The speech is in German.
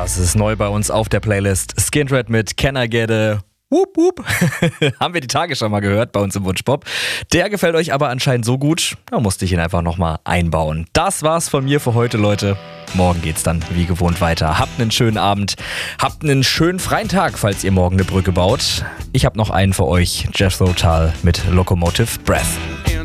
Das ist neu bei uns auf der Playlist. Skindred mit Can I Get a Whoop Whoop. Haben wir die Tage schon mal gehört bei uns im Wunschpop. Der gefällt euch aber anscheinend so gut, da musste ich ihn einfach nochmal einbauen. Das war's von mir für heute, Leute. Morgen geht's dann wie gewohnt weiter. Habt einen schönen Abend, habt einen schönen freien Tag, falls ihr morgen eine Brücke baut. Ich habe noch einen für euch, Jethro Tull mit Locomotive Breath.